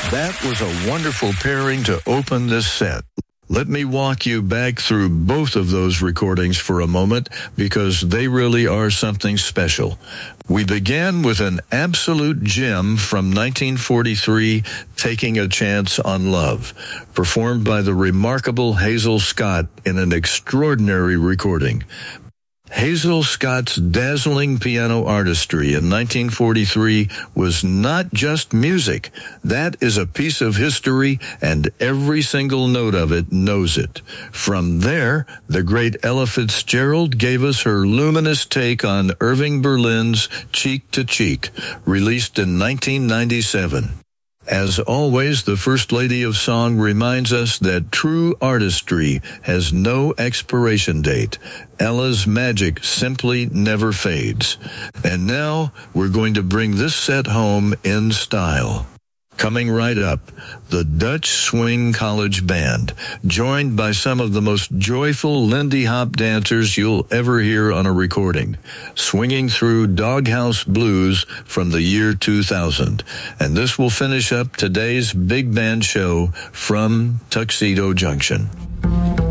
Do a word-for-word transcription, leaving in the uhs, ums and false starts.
That was a wonderful pairing to open this set. Let me walk you back through both of those recordings for a moment because they really are something special. We began with an absolute gem from nineteen forty-three, Taking a Chance on Love, performed by the remarkable Hazel Scott in an extraordinary recording. Hazel Scott's dazzling piano artistry in nineteen forty-three was not just music. That is a piece of history, and every single note of it knows it. From there, the great Ella Fitzgerald gave us her luminous take on Irving Berlin's Cheek to Cheek, released in nineteen ninety-seven. As always, the First Lady of Song reminds us that true artistry has no expiration date. Ella's magic simply never fades. And now, we're going to bring this set home in style. Coming right up, the Dutch Swing College Band, joined by some of the most joyful Lindy Hop dancers you'll ever hear on a recording, swinging through Doghouse Blues from the year two thousand. And this will finish up today's big band show from Tuxedo Junction.